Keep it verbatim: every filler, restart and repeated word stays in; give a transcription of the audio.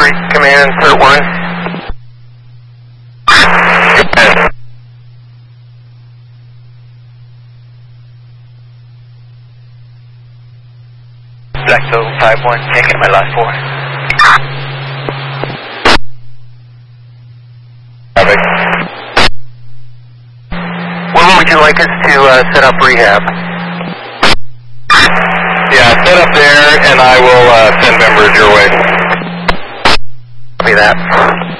Street Command, Cert one. Blacktail five one, taking my last four. Perfect. When would you like us to uh, set up rehab? Yeah, set up there, and I will uh, send members your way. Copy that.